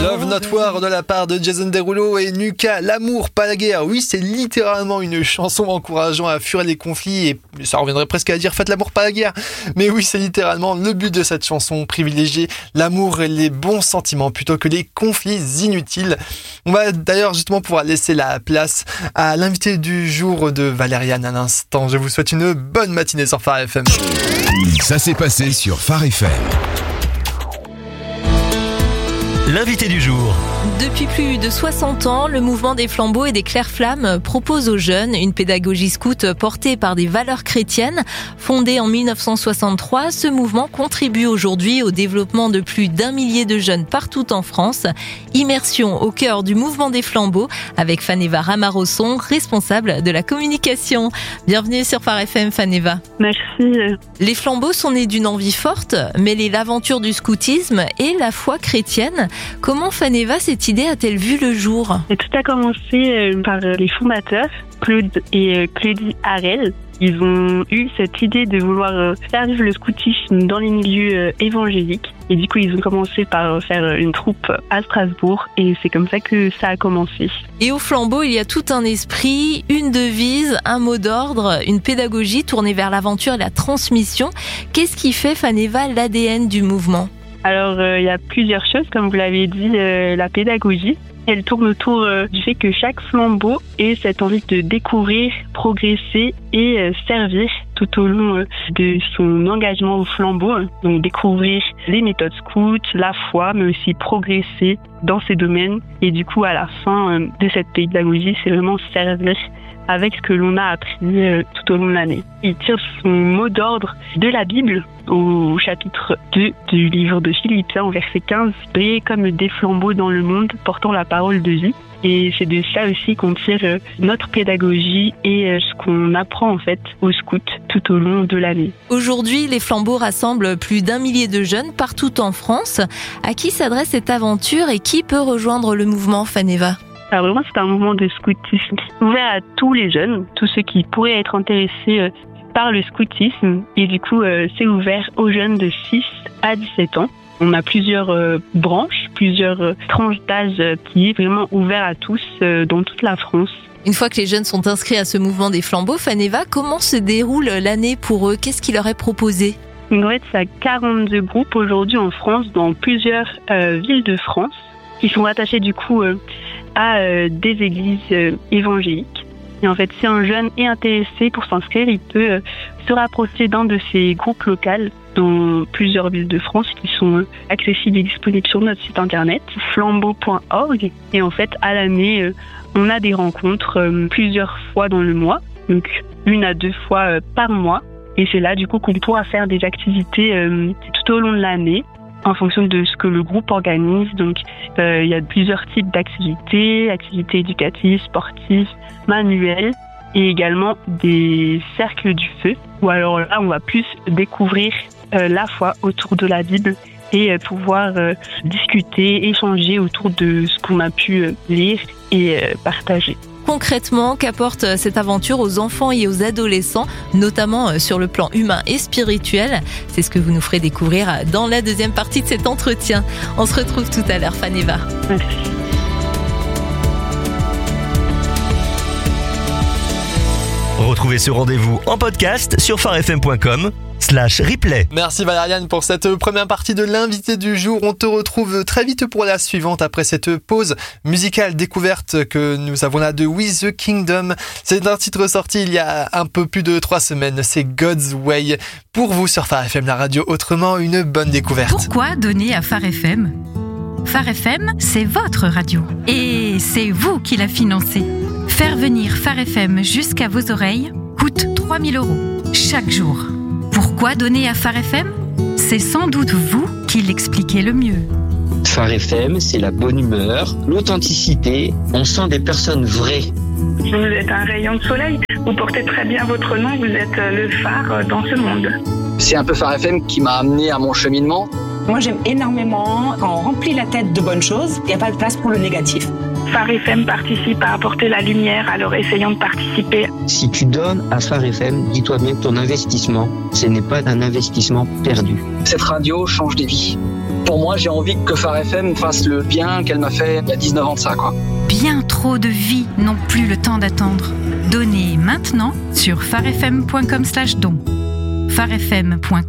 Love Not War de la part de Jason Derulo et Nuka, l'amour pas la guerre. Oui, c'est littéralement une chanson encourageant à fuir les conflits et ça reviendrait presque à dire faites l'amour pas la guerre. Mais oui, c'est littéralement le but de cette chanson, privilégier l'amour et les bons sentiments plutôt que les conflits inutiles. On va d'ailleurs justement pouvoir laisser la place à l'invité du jour de Valériane à l'instant. Je vous souhaite une bonne matinée sur Phare FM. Ça s'est passé sur Phare FM. L'invité du jour. Depuis plus de 60 ans, le mouvement des flambeaux et des clairs-flammes propose aux jeunes une pédagogie scout portée par des valeurs chrétiennes. Fondé en 1963, ce mouvement contribue aujourd'hui au développement de plus d'1 millier de jeunes partout en France. Immersion au cœur du mouvement des flambeaux avec Faneva Ramarosson, responsable de la communication. Bienvenue sur Phare FM, Faneva. Merci. Les flambeaux sont nés d'une envie forte, mêler l'aventure du scoutisme et la foi chrétienne. Comment, Faneva, cette idée a-t-elle vu le jour ? Et tout a commencé par les fondateurs, Claude et Claudie Harel. Ils ont eu cette idée de vouloir faire vivre le scoutisme dans les milieux évangéliques. Et du coup, ils ont commencé par faire une troupe à Strasbourg. Et c'est comme ça que ça a commencé. Et au flambeau, il y a tout un esprit, une devise, un mot d'ordre, une pédagogie tournée vers l'aventure et la transmission. Qu'est-ce qui fait, Faneva, l'ADN du mouvement ? Alors, il y a plusieurs choses, comme vous l'avez dit, la pédagogie. Elle tourne autour du fait que chaque flambeau ait cette envie de découvrir, progresser et servir tout au long de son engagement au flambeau. Donc découvrir les méthodes scouts, la foi, mais aussi progresser dans ces domaines. Et du coup, à la fin de cette pédagogie, c'est vraiment servir avec ce que l'on a appris tout au long de l'année. Il tire son mot d'ordre de la Bible au chapitre 2 du livre de Philippiens, au verset 15. « Brillez comme des flambeaux dans le monde, portant la parole de vie ». Et c'est de ça aussi qu'on tire notre pédagogie et ce qu'on apprend en fait aux scouts tout au long de l'année. Aujourd'hui, les flambeaux rassemblent plus d'1 millier de jeunes partout en France. À qui s'adresse cette aventure et qui peut rejoindre le mouvement, Faneva ? Alors vraiment, c'est un mouvement de scoutisme ouvert à tous les jeunes, tous ceux qui pourraient être intéressés par le scoutisme. Et du coup, c'est ouvert aux jeunes de 6 à 17 ans. On a plusieurs branches, plusieurs tranches d'âge qui est vraiment ouvert à tous dans toute la France. Une fois que les jeunes sont inscrits à ce mouvement des flambeaux, Faneva, comment se déroule l'année pour eux ? Qu'est-ce qui leur est proposé ? En fait, ça a 42 groupes aujourd'hui en France, dans plusieurs villes de France, qui sont rattachés du coup à des églises évangéliques. Et en fait, si un jeune est intéressé pour s'inscrire, il peut se rapprocher d'un de ces groupes locaux dans plusieurs villes de France qui sont accessibles et disponibles sur notre site internet flambeau.org. Et en fait, à l'année, on a des rencontres plusieurs fois dans le mois, donc 1 à 2 fois par mois. Et c'est là du coup qu'on pourra faire des activités tout au long de l'année, en fonction de ce que le groupe organise. Donc, il y a plusieurs types d'activités, activités éducatives, sportives, manuelles, et également des cercles du feu, où alors là, on va plus découvrir la foi autour de la Bible et pouvoir discuter, échanger autour de ce qu'on a pu lire et partager. Concrètement, qu'apporte cette aventure aux enfants et aux adolescents, notamment sur le plan humain et spirituel ? C'est ce que vous nous ferez découvrir dans la deuxième partie de cet entretien. On se retrouve tout à l'heure, Faneva. Merci. Retrouvez ce rendez-vous en podcast sur pharefm.com/replay. Merci Valériane pour cette première partie de l'invité du jour. On te retrouve très vite pour la suivante après cette pause musicale découverte que nous avons là de With the Kingdom. C'est un titre sorti il y a un peu plus de 3 semaines. C'est God's Way. Pour vous sur Phare FM, la radio autrement, une bonne découverte. Pourquoi donner à Phare FM ? Phare FM, c'est votre radio. Et c'est vous qui la financez. Faire venir Phare FM jusqu'à vos oreilles coûte 3 000 € chaque jour. Pourquoi donner à Phare FM ? C'est sans doute vous qui l'expliquez le mieux. Phare FM, c'est la bonne humeur, l'authenticité, on sent des personnes vraies. Vous êtes un rayon de soleil, vous portez très bien votre nom, vous êtes le phare dans ce monde. C'est un peu Phare FM qui m'a amené à mon cheminement. Moi, j'aime énormément quand on remplit la tête de bonnes choses, il n'y a pas de place pour le négatif. Phare FM participe à apporter la lumière, alors essayons de participer. Si tu donnes à Phare FM, dis-toi bien que ton investissement, ce n'est pas un investissement perdu. Cette radio change des vies. Pour moi, j'ai envie que Phare FM fasse le bien qu'elle m'a fait il y a 19 ans de ça, quoi. Bien trop de vies n'ont plus le temps d'attendre. Donnez maintenant sur farefm.com/don. farefm.com/don.